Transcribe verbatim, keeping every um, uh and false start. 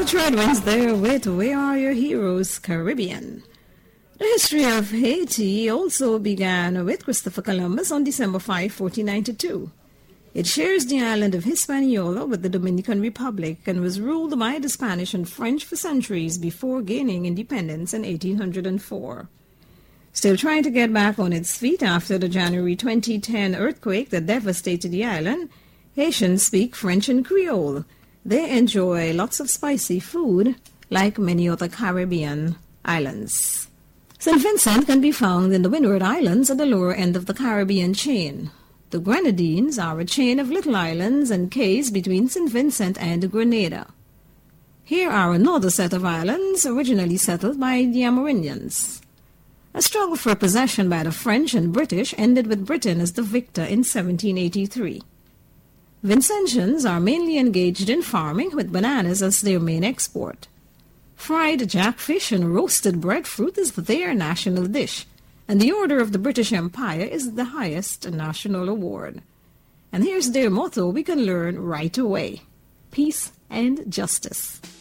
Treadwinds there with Where Are Your Heroes, Caribbean. The history of Haiti also began with Christopher Columbus on December fifth, fourteen ninety-two. It shares the island of Hispaniola with the Dominican Republic and was ruled by the Spanish and French for centuries before gaining independence in eighteen oh four. Still trying to get back on its feet after the January twenty ten earthquake that devastated the island, Haitians speak French and Creole. They enjoy lots of spicy food, like many other Caribbean islands. Saint Vincent can be found in the Windward Islands at the lower end of the Caribbean chain. The Grenadines are a chain of little islands and cays between Saint Vincent and Grenada. Here are another set of islands originally settled by the Amerindians. A struggle for possession by the French and British ended with Britain as the victor in seventeen eighty-three. Vincentians are mainly engaged in farming with bananas as their main export. Fried jackfish and roasted breadfruit is their national dish, and the Order of the British Empire is the highest national award. And here's their motto we can learn right away: peace and justice.